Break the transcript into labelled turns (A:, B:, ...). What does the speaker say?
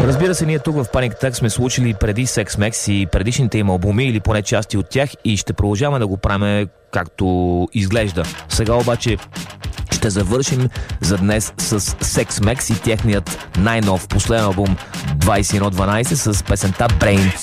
A: Разбира се, ние тук в Panic Attack сме случили преди Sex Mex и предишните им албуми или поне части от тях и ще продължаваме да го правим както изглежда. Сега обаче ще завършим за днес с Sex Mex и техният най-нов последен албум 2112 с песента Brain.